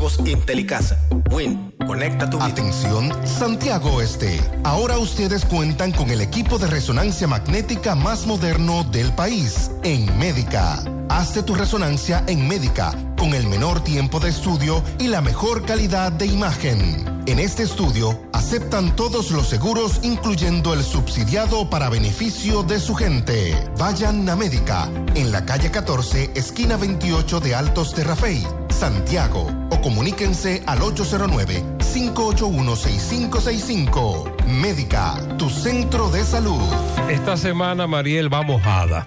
dispositivos Intelicasa. Win, conecta tu vida. Atención, Santiago Este. Ahora ustedes cuentan con el equipo de resonancia magnética más moderno del país, en Médica. Hazte tu resonancia en Médica, con el menor tiempo de estudio y la mejor calidad de imagen. En este estudio, aceptan todos los seguros, incluyendo el subsidiado para beneficio de su gente. Vayan a Médica, en la calle 14, esquina 28 de Altos de Rafey, Santiago, o comuníquense al 809-581-6565. Médica, tu centro de salud. Esta semana, Mariel, va mojada.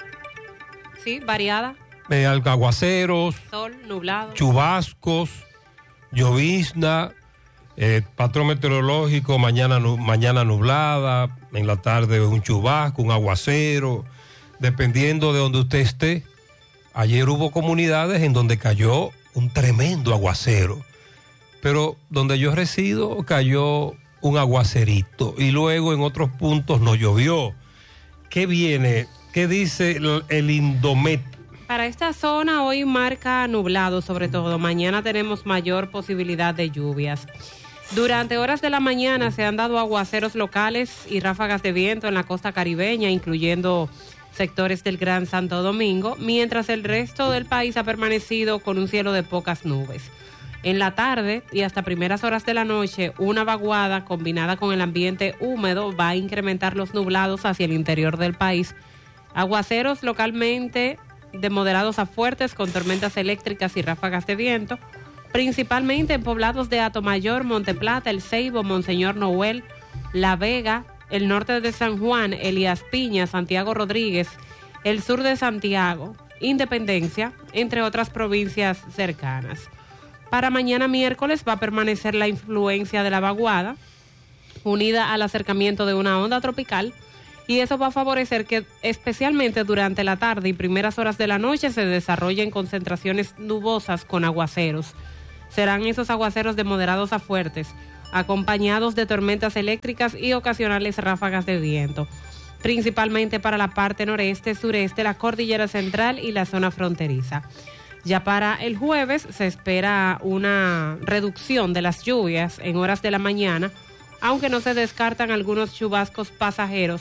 Sí, variada. Aguaceros. Sol, nublado. Chubascos, llovizna, patrón meteorológico, mañana nublada, en la tarde un chubasco, un aguacero, dependiendo de donde usted esté. Ayer hubo comunidades en donde cayó un tremendo aguacero, pero donde yo resido cayó un aguacerito y luego en otros puntos no llovió. ¿Qué viene? ¿Qué dice el Indomet? Para esta zona hoy marca nublado sobre todo. Mañana tenemos mayor posibilidad de lluvias. Durante horas de la mañana se han dado aguaceros locales y ráfagas de viento en la costa caribeña, incluyendo sectores del Gran Santo Domingo, mientras el resto del país ha permanecido con un cielo de pocas nubes. En la tarde y hasta primeras horas de la noche, una vaguada combinada con el ambiente húmedo va a incrementar los nublados hacia el interior del país. Aguaceros localmente de moderados a fuertes con tormentas eléctricas y ráfagas de viento, principalmente en poblados de Atomayor, Monteplata, El Ceibo, Monseñor Noel, La Vega, el norte de San Juan, Elías Piña, Santiago Rodríguez, el sur de Santiago, Independencia, entre otras provincias cercanas. Para mañana miércoles va a permanecer la influencia de la vaguada, unida al acercamiento de una onda tropical, y eso va a favorecer que especialmente durante la tarde y primeras horas de la noche se desarrollen concentraciones nubosas con aguaceros. Serán esos aguaceros de moderados a fuertes, acompañados de tormentas eléctricas y ocasionales ráfagas de viento, principalmente para la parte noreste, sureste, la cordillera central y la zona fronteriza. Ya para el jueves se espera una reducción de las lluvias en horas de la mañana, aunque no se descartan algunos chubascos pasajeros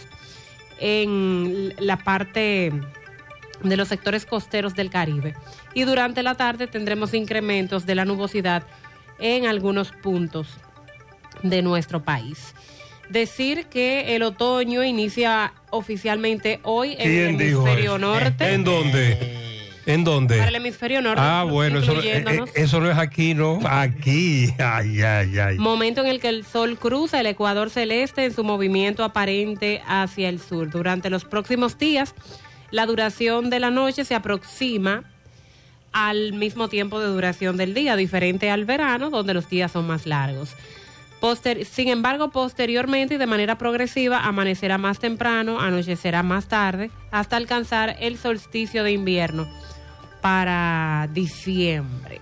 en la parte de los sectores costeros del Caribe. Y durante la tarde tendremos incrementos de la nubosidad en algunos puntos de nuestro país. Decir que el otoño inicia oficialmente hoy en el hemisferio norte. ¿En dónde? ¿En dónde? Para el hemisferio norte. Ah, bueno, eso no es aquí, ¿no? Aquí. Ay. Momento en el que el sol cruza el ecuador celeste en su movimiento aparente hacia el sur. Durante los próximos días, la duración de la noche se aproxima al mismo tiempo de duración del día, diferente al verano, donde los días son más largos. Sin embargo, posteriormente y de manera progresiva, amanecerá más temprano, anochecerá más tarde, hasta alcanzar el solsticio de invierno para diciembre.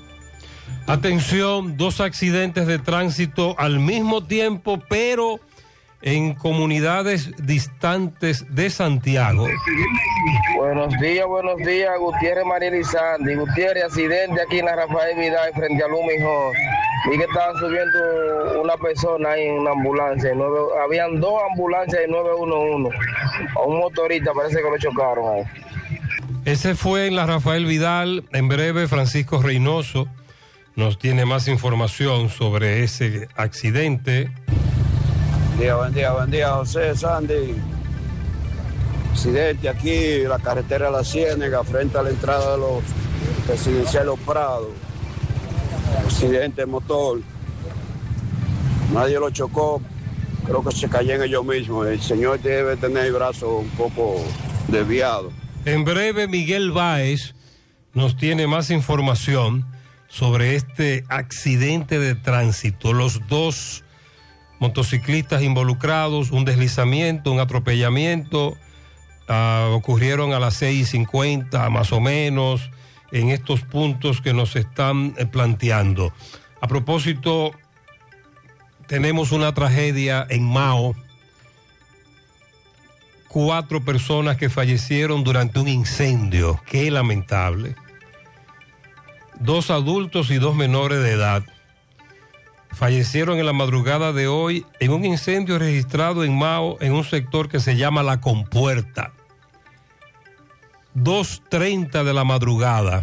Atención, 2 accidentes de tránsito al mismo tiempo, pero en comunidades distantes de Santiago. Buenos días, Gutiérrez, Mariel y Sandy. Gutiérrez, accidente aquí en la Rafael Vidal frente a Lumijón. Y que estaban subiendo una persona ahí en una ambulancia. Habían 2 ambulancias de 911. A un motorista parece que lo chocaron ahí. Ese fue en la Rafael Vidal. En breve, Francisco Reynoso nos tiene más información sobre ese accidente. Buen día, José, Sandy. Accidente aquí, la carretera de la Ciénega, frente a la entrada de los residenciales Los Prados. Accidente de motor. Nadie lo chocó, creo que se cayó en ellos mismos. El señor debe tener el brazo un poco desviado. En breve, Miguel Báez nos tiene más información sobre este accidente de tránsito. Los 2 motociclistas involucrados, un deslizamiento, un atropellamiento, ocurrieron a las 6:50 más o menos en estos puntos que nos están planteando. A propósito, tenemos una tragedia en Mao. 4 personas que fallecieron durante un incendio. Qué lamentable. 2 adultos y 2 menores de edad fallecieron en la madrugada de hoy en un incendio registrado en Mao, en un sector que se llama La Compuerta. 2:30 de la madrugada,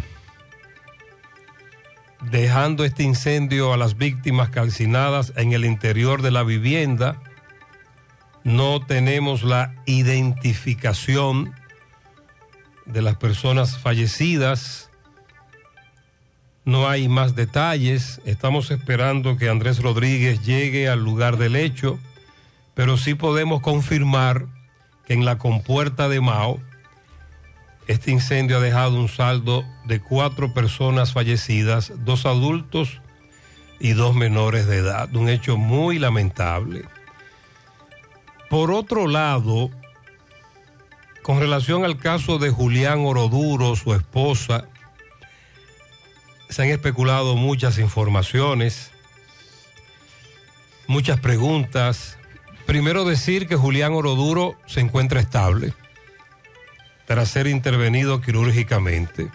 dejando este incendio a las víctimas calcinadas en el interior de la vivienda. No tenemos la identificación de las personas fallecidas. No hay más detalles. Estamos esperando que Andrés Rodríguez llegue al lugar del hecho, pero sí podemos confirmar que en La Compuerta de Mao este incendio ha dejado un saldo de 4 personas fallecidas, 2 adultos y 2 menores de edad. Un hecho muy lamentable. Por otro lado, con relación al caso de Julián Oroduro, su esposa, se han especulado muchas informaciones, muchas preguntas. Primero decir que Julián Oroduro se encuentra estable tras ser intervenido quirúrgicamente.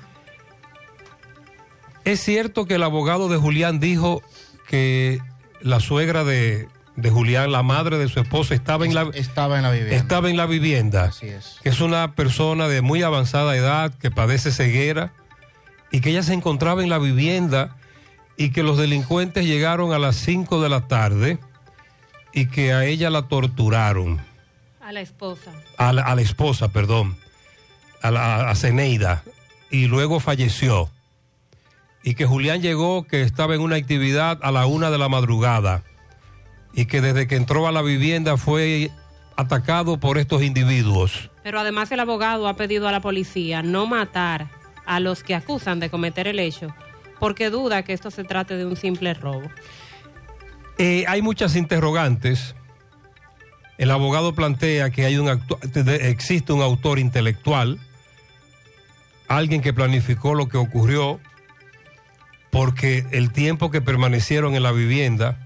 Es cierto que el abogado de Julián dijo que la suegra de Julián, la madre de su esposa, estaba en la vivienda. Así es. Que es una persona de muy avanzada edad que padece ceguera y que ella se encontraba en la vivienda y que los delincuentes llegaron a las 5 de la tarde y que a ella la torturaron. A la esposa. A la esposa, perdón, a Zeneida, y luego falleció. Y que Julián llegó, que estaba en una actividad a la 1 de la madrugada, y que desde que entró a la vivienda fue atacado por estos individuos. Pero además el abogado ha pedido a la policía no matar a los que acusan de cometer el hecho, porque duda que esto se trate de un simple robo. Hay muchas interrogantes. El abogado plantea que existe un autor intelectual, alguien que planificó lo que ocurrió, porque el tiempo que permanecieron en la vivienda,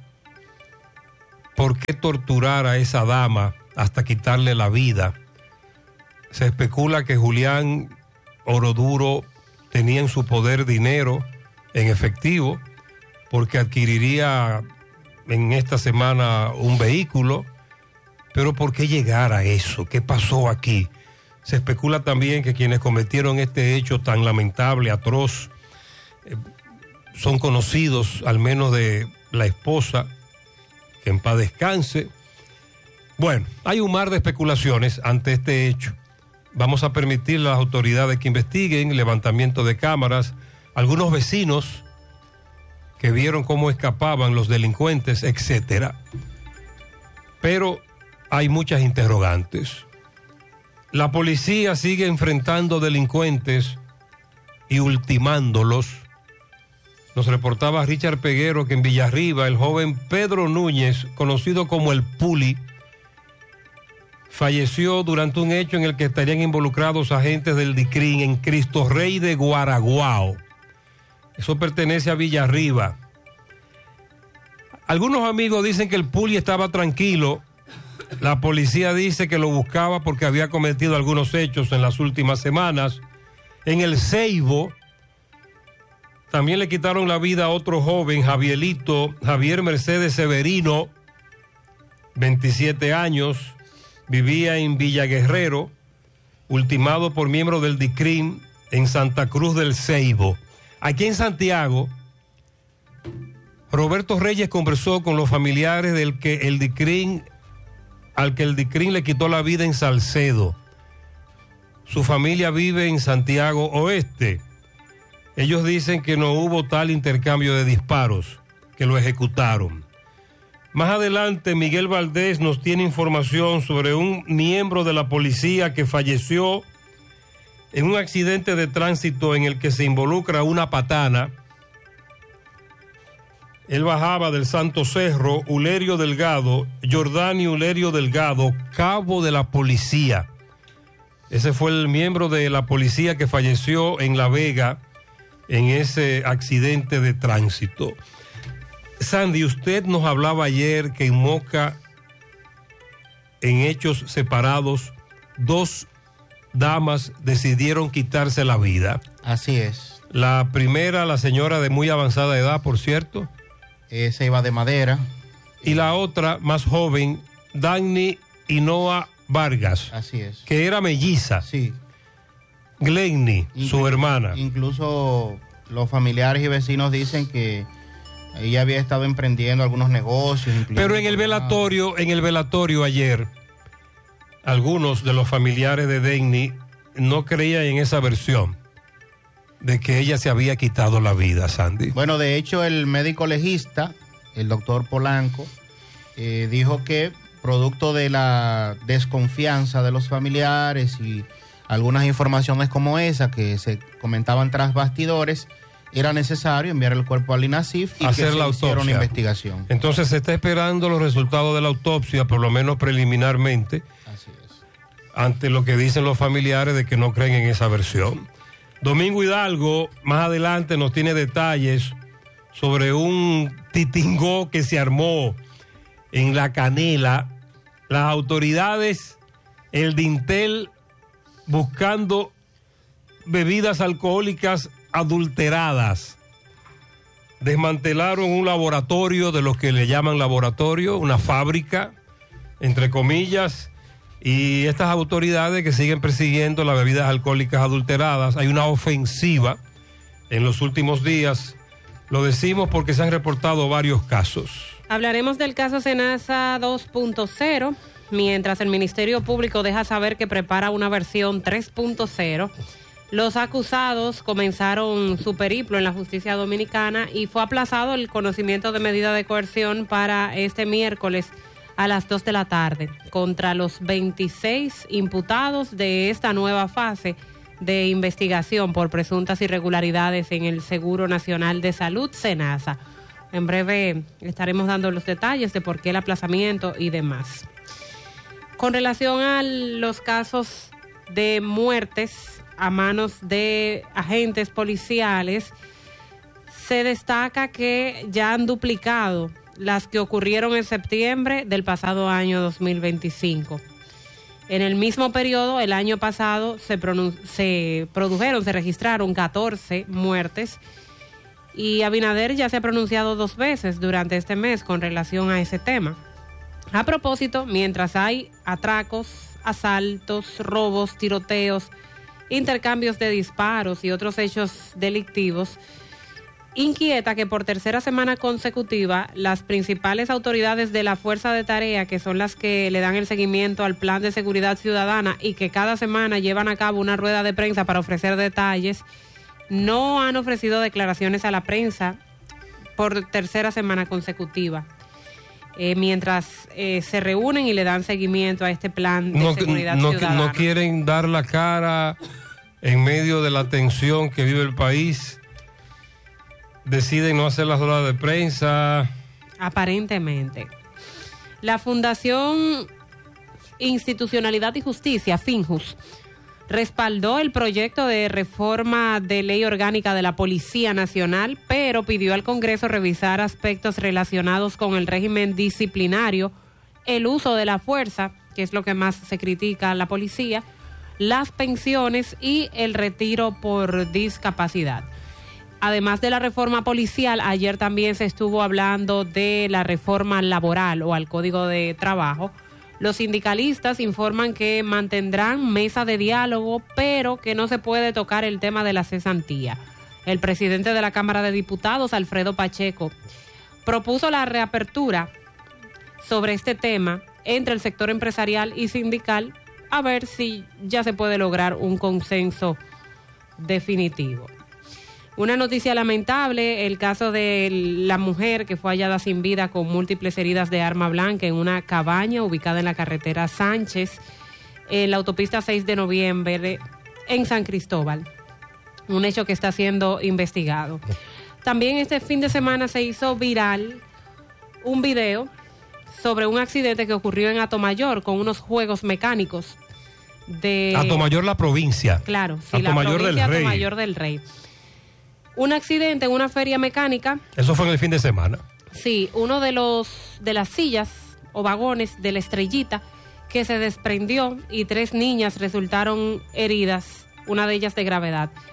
¿por qué torturar a esa dama hasta quitarle la vida? Se especula que Julián Oroduro tenía en su poder dinero en efectivo, porque adquiriría en esta semana un vehículo. Pero ¿por qué llegar a eso? ¿Qué pasó aquí? Se especula también que quienes cometieron este hecho tan lamentable, atroz, son conocidos, al menos de la esposa, que en paz descanse. Bueno, hay un mar de especulaciones ante este hecho. Vamos a permitir a las autoridades que investiguen, levantamiento de cámaras, algunos vecinos que vieron cómo escapaban los delincuentes, etcétera. Pero hay muchas interrogantes. La policía sigue enfrentando delincuentes y ultimándolos. Nos reportaba Richard Peguero que en Villarriba el joven Pedro Núñez, conocido como el Puli, falleció durante un hecho en el que estarían involucrados agentes del DICRIN en Cristo Rey de Guaraguao. Eso pertenece a Villarriba. Algunos amigos dicen que el Puli estaba tranquilo. La policía dice que lo buscaba porque había cometido algunos hechos en las últimas semanas. En el Ceibo también le quitaron la vida a otro joven, Javier Mercedes Severino, 27 años, vivía en Villa Guerrero, ultimado por miembros del DICRIN en Santa Cruz del Ceibo. Aquí en Santiago, Roberto Reyes conversó con los familiares al que el DICRIN le quitó la vida en Salcedo. Su familia vive en Santiago Oeste. Ellos dicen que no hubo tal intercambio de disparos, que lo ejecutaron. Más adelante, Miguel Valdés nos tiene información sobre un miembro de la policía que falleció en un accidente de tránsito en el que se involucra una patana. Él bajaba del Santo Cerro, Ulerio Delgado, Jordani Ulerio Delgado, cabo de la policía. Ese fue el miembro de la policía que falleció en La Vega en ese accidente de tránsito. Sandy, usted nos hablaba ayer que en Moca, en hechos separados, 2 damas decidieron quitarse la vida. Así es. La primera, la señora de muy avanzada edad, por cierto. Esa iba de madera. Y la otra, más joven, Dagny Hinoa Vargas. Así es. Que era melliza. Sí. Glenny, su hermana. Incluso los familiares y vecinos dicen que ella había estado emprendiendo algunos negocios. Pero en el velatorio ayer, algunos de los familiares de Dagny no creían en esa versión de que ella se había quitado la vida, Sandy. Bueno, de hecho, el médico legista, el doctor Polanco, dijo que producto de la desconfianza de los familiares y algunas informaciones como esa que se comentaban tras bastidores, era necesario enviar el cuerpo al INASIF y hacer que la se hiciera autopsia. una investigación. Entonces se está esperando los resultados de la autopsia, por lo menos preliminarmente, Así es. ante lo que dicen los familiares de que no creen en esa versión. Domingo Hidalgo, más adelante, nos tiene detalles sobre un titingó que se armó en La Canela. Las autoridades, el Dintel, buscando bebidas alcohólicas adulteradas. Desmantelaron un laboratorio, de los que le llaman laboratorio, una fábrica, entre comillas, y estas autoridades que siguen persiguiendo las bebidas alcohólicas adulteradas. Hay una ofensiva en los últimos días. Lo decimos porque se han reportado varios casos. Hablaremos del caso Senasa 2.0, mientras el Ministerio Público deja saber que prepara una versión 3.0. Los acusados comenzaron su periplo en la justicia dominicana y fue aplazado el conocimiento de medida de coerción para este miércoles a las 2 de la tarde contra los 26 imputados de esta nueva fase de investigación por presuntas irregularidades en el Seguro Nacional de Salud, Senasa. En breve estaremos dando los detalles de por qué el aplazamiento y demás. Con relación a los casos de muertes a manos de agentes policiales, se destaca que ya han duplicado las que ocurrieron en septiembre del pasado año 2025. En el mismo periodo, el año pasado, se registraron 14 muertes y Abinader ya se ha pronunciado 2 veces durante este mes con relación a ese tema. A propósito, mientras hay atracos, asaltos, robos, tiroteos, intercambios de disparos y otros hechos delictivos, inquieta que por tercera semana consecutiva las principales autoridades de la Fuerza de Tarea, que son las que le dan el seguimiento al Plan de Seguridad Ciudadana y que cada semana llevan a cabo una rueda de prensa para ofrecer detalles, no han ofrecido declaraciones a la prensa por tercera semana consecutiva, mientras se reúnen y le dan seguimiento a este Plan de Seguridad Ciudadana. No quieren dar la cara en medio de la tensión que vive el país. Deciden no hacer las ruedas de prensa. Aparentemente. La Fundación Institucionalidad y Justicia, FINJUS, respaldó el proyecto de reforma de ley orgánica de la Policía Nacional, pero pidió al Congreso revisar aspectos relacionados con el régimen disciplinario, el uso de la fuerza, que es lo que más se critica a la policía, las pensiones y el retiro por discapacidad. Además de la reforma policial, ayer también se estuvo hablando de la reforma laboral o al Código de Trabajo. Los sindicalistas informan que mantendrán mesa de diálogo, pero que no se puede tocar el tema de la cesantía. El presidente de la Cámara de Diputados, Alfredo Pacheco, propuso la reapertura sobre este tema entre el sector empresarial y sindical, a ver si ya se puede lograr un consenso definitivo. Una noticia lamentable, el caso de la mujer que fue hallada sin vida con múltiples heridas de arma blanca en una cabaña ubicada en la carretera Sánchez, en la autopista 6 de noviembre, en San Cristóbal. Un hecho que está siendo investigado. También este fin de semana se hizo viral un video sobre un accidente que ocurrió en Atomayor con unos juegos mecánicos de... Atomayor, la provincia. Claro, sí, Atomayor, la provincia del Rey. Atomayor del Rey. Un accidente en una feria mecánica. Eso fue en el fin de semana. Sí, uno de las sillas o vagones de la Estrellita que se desprendió y 3 niñas resultaron heridas, una de ellas de gravedad.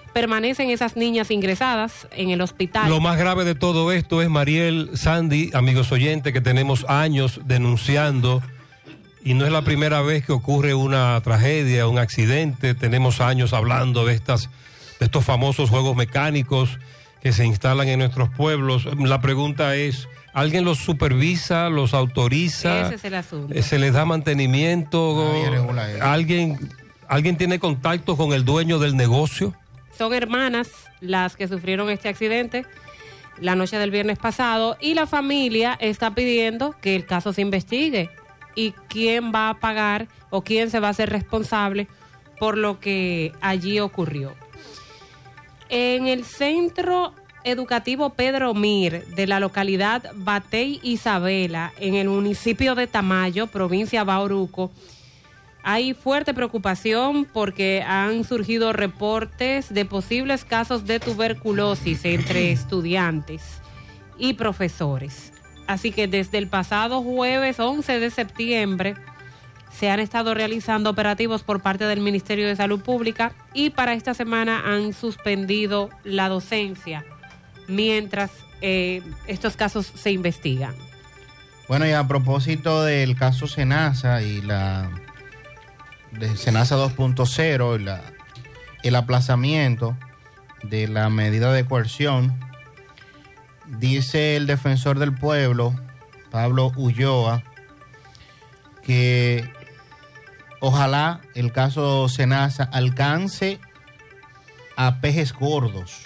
permanecen esas niñas ingresadas en el hospital. Lo más grave de todo esto es, Mariel, Sandy, amigos oyentes, que tenemos años denunciando, y no es la primera vez que ocurre una tragedia, un accidente. Tenemos años hablando de estos famosos juegos mecánicos que se instalan en nuestros pueblos. La pregunta es, ¿alguien los supervisa, los autoriza? Ese es el asunto. ¿Se les da mantenimiento? ¿Alguien tiene contacto con el dueño del negocio? Son hermanas las que sufrieron este accidente la noche del viernes pasado, y la familia está pidiendo que el caso se investigue y quién va a pagar o quién se va a hacer responsable por lo que allí ocurrió. En el Centro Educativo Pedro Mir de la localidad Batey Isabela, en el municipio de Tamayo, provincia Bauruco, hay fuerte preocupación porque han surgido reportes de posibles casos de tuberculosis entre estudiantes y profesores. Así que desde el pasado jueves 11 de septiembre se han estado realizando operativos por parte del Ministerio de Salud Pública, y para esta semana han suspendido la docencia mientras estos casos se investigan. Bueno, y a propósito del caso Senasa y de Senasa 2.0, el aplazamiento de la medida de coerción, dice el defensor del pueblo, Pablo Ulloa, que ojalá el caso Senasa alcance a peces gordos.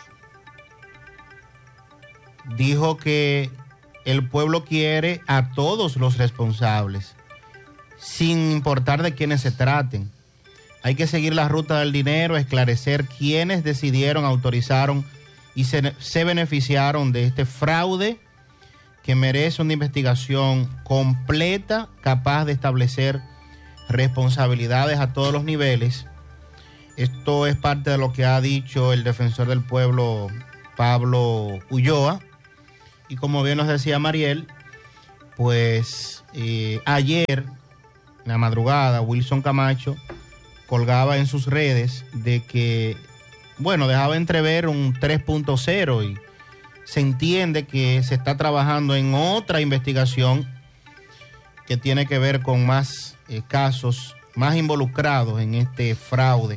Dijo que el pueblo quiere a todos los responsables, sin importar de quiénes se traten. Hay que seguir la ruta del dinero, esclarecer quiénes decidieron, autorizaron y se beneficiaron de este fraude que merece una investigación completa, capaz de establecer responsabilidades a todos los niveles. Esto es parte de lo que ha dicho el defensor del pueblo, Pablo Ulloa. Y como bien nos decía Mariel, pues ayer, en la madrugada, Wilson Camacho colgaba en sus redes de que, bueno, dejaba entrever un 3.0, y se entiende que se está trabajando en otra investigación que tiene que ver con más casos, más involucrados en este fraude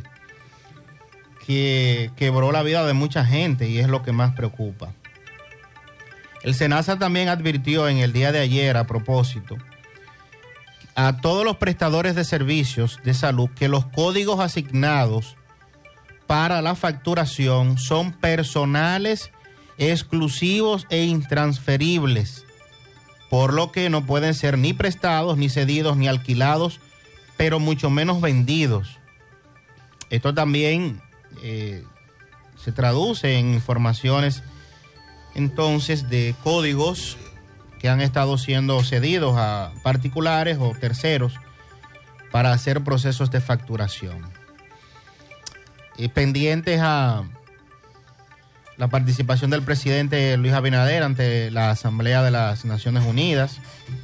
que quebró la vida de mucha gente, y es lo que más preocupa. El Senasa también advirtió en el día de ayer, a propósito, a todos los prestadores de servicios de salud que los códigos asignados para la facturación son personales, exclusivos e intransferibles, por lo que no pueden ser ni prestados, ni cedidos, ni alquilados, pero mucho menos vendidos. Esto también se traduce en informaciones entonces de códigos que han estado siendo cedidos a particulares o terceros para hacer procesos de facturación. Pendientes a la participación del presidente Luis Abinader ante la Asamblea de las Naciones Unidas.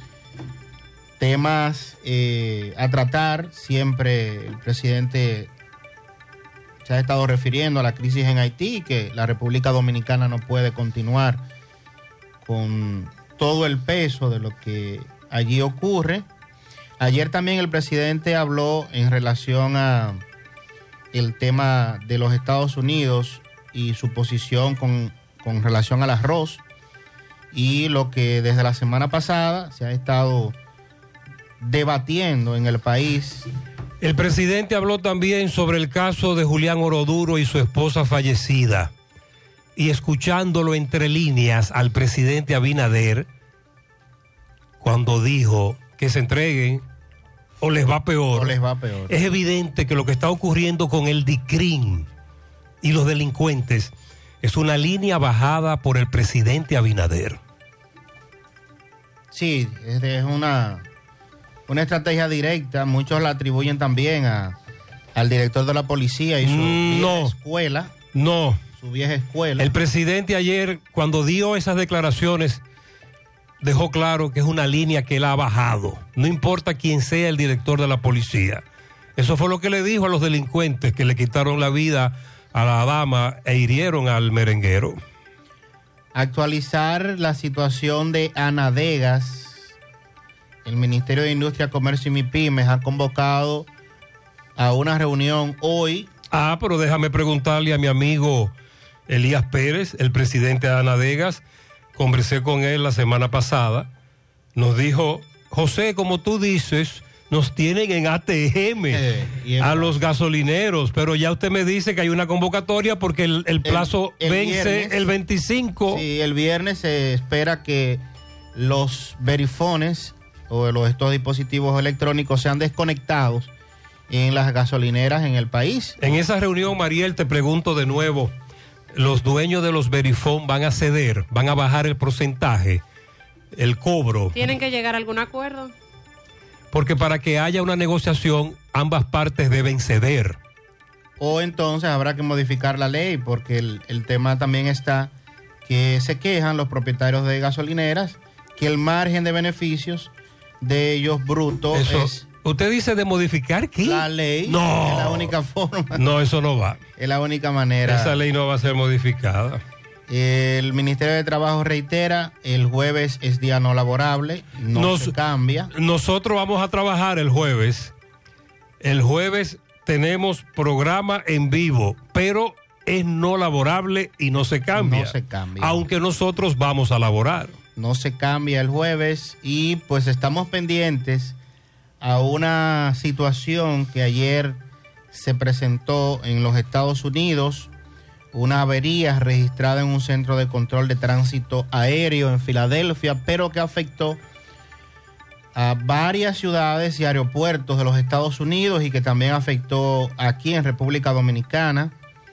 Temas a tratar, siempre el presidente se ha estado refiriendo a la crisis en Haití, que la República Dominicana no puede continuar con todo el peso de lo que allí ocurre. Ayer también el presidente habló en relación a el tema de los Estados Unidos y su posición con relación al arroz, y lo que desde la semana pasada se ha estado debatiendo en el país. El presidente habló también sobre el caso de Julián Oroduro y su esposa fallecida, y escuchándolo entre líneas al presidente Abinader, cuando dijo que se entreguen o les va peor. O les va peor. Es evidente que lo que está ocurriendo con el DICRIM y los delincuentes es una línea bajada por el presidente Abinader. Sí, es una estrategia directa. Muchos la atribuyen también al director de la policía y su vieja escuela. No. Su vieja escuela. El presidente ayer, cuando dio esas declaraciones, dejó claro que es una línea que él ha bajado. No importa quién sea el director de la policía. Eso fue lo que le dijo a los delincuentes que le quitaron la vida a la dama e hirieron al merenguero. Actualizar la situación de Anadegas. El Ministerio de Industria, Comercio y MIPYMES ha convocado a una reunión hoy. Pero déjame preguntarle a mi amigo Elías Pérez, el presidente de Anadegas. Conversé con él la semana pasada. Nos dijo, José, como tú dices, nos tienen en ATM a los gasolineros, pero ya usted me dice que hay una convocatoria porque el plazo vence viernes, el 25. Sí, el viernes se espera que los verifones o estos dispositivos electrónicos sean desconectados en las gasolineras en el país. En esa reunión, Mariel, te pregunto de nuevo, ¿los dueños de los verifón van a ceder, van a bajar el porcentaje, el cobro? ¿Tienen que llegar a algún acuerdo? Porque para que haya una negociación, ambas partes deben ceder. O entonces habrá que modificar la ley, porque el tema también está que se quejan los propietarios de gasolineras que el margen de beneficios de ellos bruto es... ¿Usted dice de modificar qué? La ley. No. Es la única forma. No, eso no va. Es la única manera. Esa ley no va a ser modificada. El Ministerio de Trabajo reitera, el jueves es día no laborable, no se cambia. Nosotros vamos a trabajar el jueves. El jueves tenemos programa en vivo, pero es no laborable y no se cambia. No se cambia. Aunque nosotros vamos a laborar. No se cambia el jueves y pues estamos pendientes a una situación que ayer se presentó en los Estados Unidos. Una avería registrada en un centro de control de tránsito aéreo en Filadelfia, pero que afectó a varias ciudades y aeropuertos de los Estados Unidos y que también afectó aquí en República Dominicana,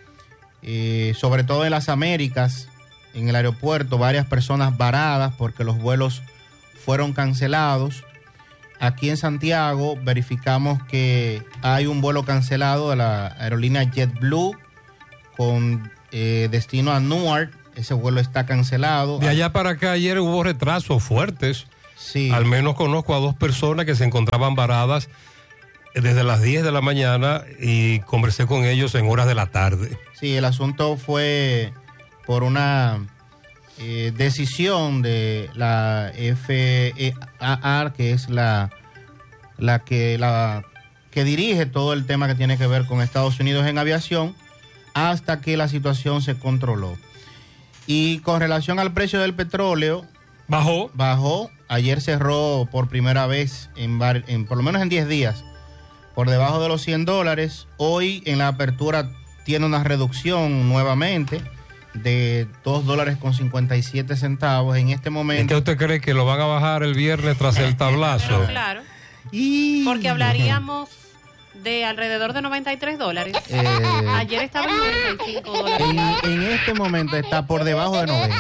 sobre todo en las Américas, en el aeropuerto, varias personas varadas porque los vuelos fueron cancelados. Aquí en Santiago verificamos que hay un vuelo cancelado de la aerolínea JetBlue con destino a Newark. Ese vuelo está cancelado. De allá para acá ayer hubo retrasos fuertes. Sí. Al menos conozco a 2 personas que se encontraban varadas desde las 10 de la mañana y conversé con ellos en horas de la tarde. Sí, el asunto fue por una decisión de la FAA, que es la que dirige todo el tema que tiene que ver con Estados Unidos en aviación, hasta que la situación se controló. Y con relación al precio del petróleo, bajó. Ayer cerró por primera vez por lo menos en 10 días por debajo de los $100. Hoy en la apertura tiene una reducción nuevamente de $2.57 en este momento. ¿Qué usted cree que lo van a bajar el viernes tras el tablazo? Claro. Porque hablaríamos de alrededor de $93. Ayer estaba en $95. En este momento está por debajo de 90.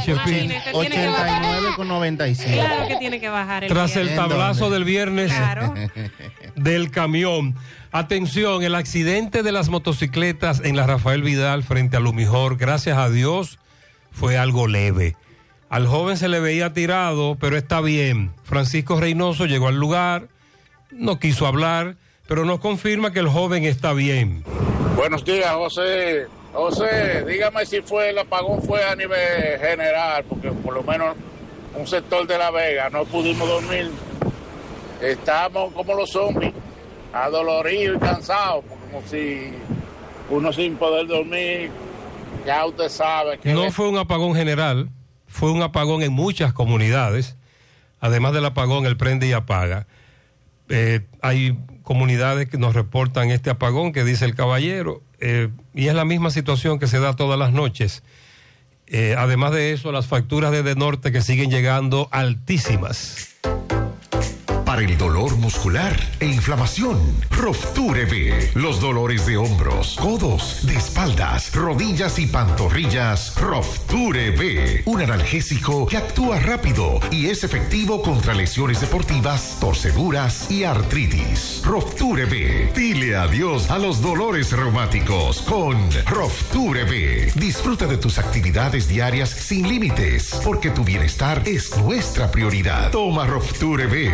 89,95. Claro que tiene que bajar tras el tablazo del viernes. Claro. Del camión. Atención, el accidente de las motocicletas en la Rafael Vidal frente a Lumijor, gracias a Dios, fue algo leve. Al joven se le veía tirado, pero está bien. Francisco Reynoso llegó al lugar, no quiso hablar, pero nos confirma que el joven está bien. Buenos días, José. José, dígame si el apagón fue a nivel general, porque por lo menos un sector de La Vega no pudimos dormir. Estamos como los zombies, adoloridos y cansados, como si uno sin poder dormir, ya usted sabe que... No fue un apagón general, fue un apagón en muchas comunidades. Además del apagón, el prende y apaga. Hay comunidades que nos reportan este apagón que dice el caballero, y es la misma situación que se da todas las noches. Además de eso, las facturas de Norte que siguen llegando altísimas. Para el dolor muscular e inflamación, Rofture B. Los dolores de hombros, codos, de espaldas, rodillas y pantorrillas, Rofture B. Un analgésico que actúa rápido y es efectivo contra lesiones deportivas, torceduras y artritis. Rofture B. Dile adiós a los dolores reumáticos con Rofture B. Disfruta de tus actividades diarias sin límites, porque tu bienestar es nuestra prioridad. Toma Rofture B. De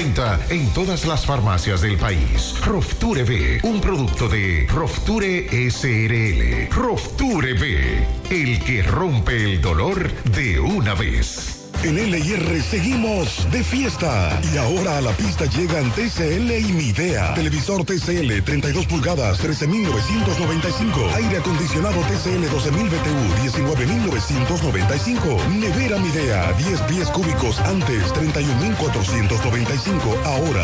venta en todas las farmacias del país. Rofture B, un producto de Rofture SRL. Rofture B, el que rompe el dolor de una vez. En LIR seguimos de fiesta y ahora a la pista llegan TCL y Midea. Televisor TCL 32 pulgadas 13.995. Aire acondicionado TCL 12.000 BTU 19.995. Nevera Midea 10 pies cúbicos antes 31.495. Ahora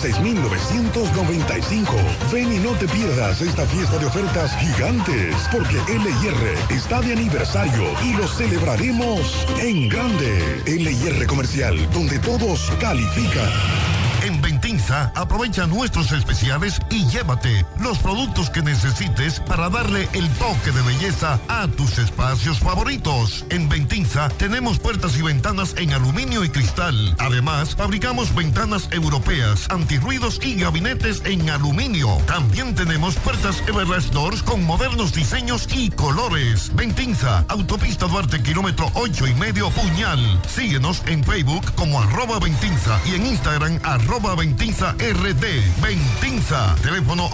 26.995. Ven y no te pierdas esta fiesta de ofertas gigantes porque LIR está de aniversario y lo celebraremos en grande. LIR Comercial, donde todos califican. En Ventinza, aprovecha nuestros especiales y llévate los productos que necesites para darle el toque de belleza a tus espacios favoritos. En Ventinza tenemos puertas y ventanas en aluminio y cristal. Además, fabricamos ventanas europeas, antirruidos y gabinetes en aluminio. También tenemos puertas Everlast Doors con modernos diseños y colores. Ventinza, Autopista Duarte, kilómetro 8,5 Puñal. Síguenos en Facebook como @Ventinza y en Instagram @Ventinza RD. Ventinza, teléfono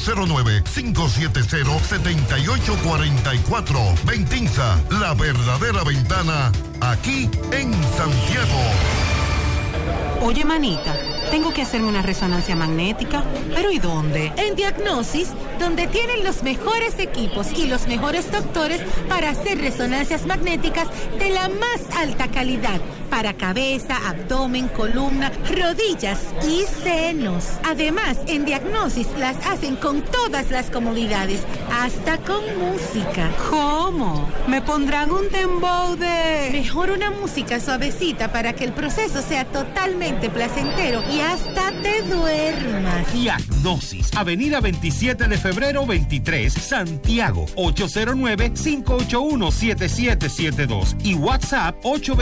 809-570-7844. Ventinza, la verdadera ventana, aquí en Santiago. Oye, manita, tengo que hacerme una resonancia magnética, ¿pero y dónde? En Diagnosis, donde tienen los mejores equipos y los mejores doctores para hacer resonancias magnéticas de la más alta calidad para cabeza, abdomen, columna, rodillas y senos. Además, en Diagnosis las hacen con todas las comodidades, hasta con música. ¿Cómo? ¿Me pondrán un dembow de...? Mejor una música suavecita para que el proceso sea totalmente placentero y hasta te duermas. Diagnosis, Avenida 27 de febrero 23, Santiago, 809-581-7772 y WhatsApp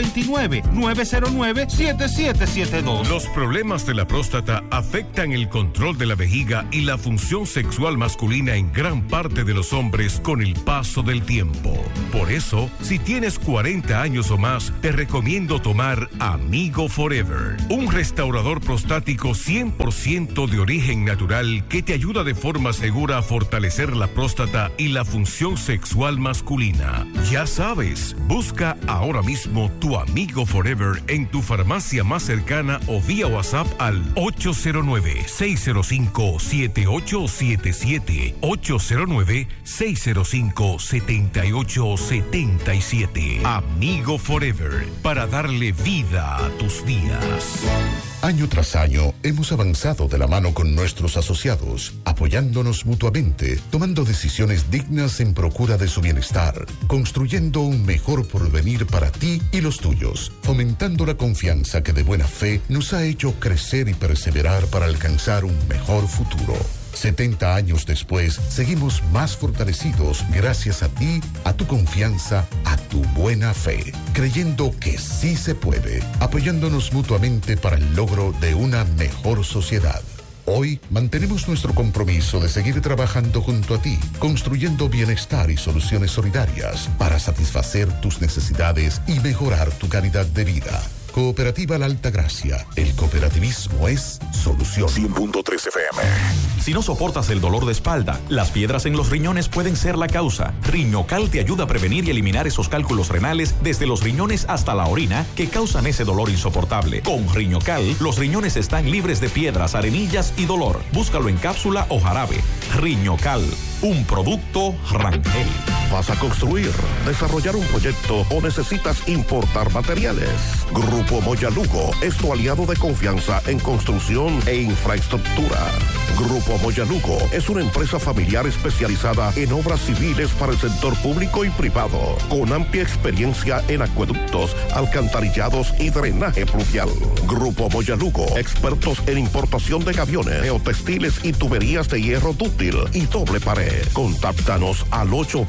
829-909-7772. Los problemas de la próstata afectan el control de la vejiga y la función sexual masculina en gran parte de los hombres con el paso del tiempo. Por eso, si tienes 40 años o más, te recomiendo tomar Amigo Forever, un restaurador prostático 100% de origen natural que te ayuda de forma segura a fortalecer la próstata y la función sexual masculina. Ya sabes, busca ahora mismo tu Amigo Forever en tu farmacia más cercana o vía WhatsApp al 809-605-7877, 809-605-7877. Amigo Forever, para darle vida a tus días. Año tras año hemos avanzado de la mano con nuestros asociados, apoyándonos mutuamente, tomando decisiones dignas en procura de su bienestar, construyendo un mejor porvenir para ti y los tuyos, fomentando la confianza que de buena fe nos ha hecho crecer y perseverar para alcanzar un mejor futuro. 70 años después, seguimos más fortalecidos gracias a ti, a tu confianza, a tu buena fe, creyendo que sí se puede, apoyándonos mutuamente para el logro de una mejor sociedad. Hoy mantenemos nuestro compromiso de seguir trabajando junto a ti, construyendo bienestar y soluciones solidarias para satisfacer tus necesidades y mejorar tu calidad de vida. Cooperativa La Altagracia. El cooperativismo es solución. 100.3 FM. Si no soportas el dolor de espalda, las piedras en los riñones pueden ser la causa. Riñocal te ayuda a prevenir y eliminar esos cálculos renales desde los riñones hasta la orina que causan ese dolor insoportable. Con Riñocal, los riñones están libres de piedras, arenillas y dolor. Búscalo en cápsula o jarabe. Riñocal, un producto Rangel. ¿Vas a construir, desarrollar un proyecto o necesitas importar materiales? Grupo Moya Lugo es tu aliado de confianza en construcción e infraestructura. Grupo Moya Lugo es una empresa familiar especializada en obras civiles para el sector público y privado, con amplia experiencia en acueductos, alcantarillados y drenaje pluvial. Grupo Moya Lugo, expertos en importación de camiones, geotextiles y tuberías de hierro dúctil y doble pared. Contáctanos al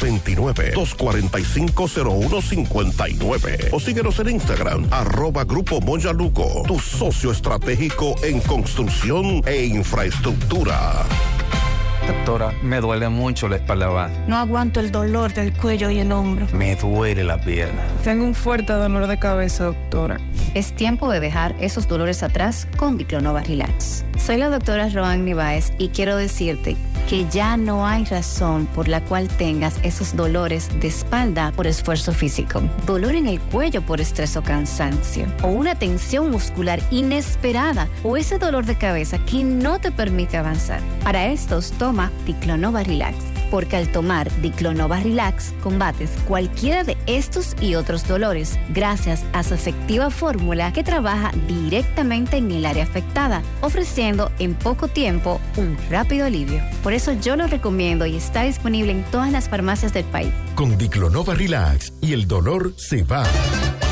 829-245-0159 o síguenos en Instagram @Grupo Moya Lugo, tu socio estratégico en construcción e infraestructura. Doctora, me duele mucho la espalda baja. No aguanto el dolor del cuello y el hombro. Me duele la pierna. Tengo un fuerte dolor de cabeza, doctora. Es tiempo de dejar esos dolores atrás con Diclonova Relax. Soy la doctora Roanny Báez y quiero decirte que ya no hay razón por la cual tengas esos dolores de espalda por esfuerzo físico, dolor en el cuello por estrés o cansancio, o una tensión muscular inesperada, o ese dolor de cabeza que no te permite avanzar. Para estos, toma Diclonova Relax, porque al tomar Diclonova Relax combates cualquiera de estos y otros dolores gracias a su efectiva fórmula que trabaja directamente en el área afectada, ofreciendo en poco tiempo un rápido alivio. Por eso yo lo recomiendo y está disponible en todas las farmacias del país. Con Diclonova Relax y el dolor se va.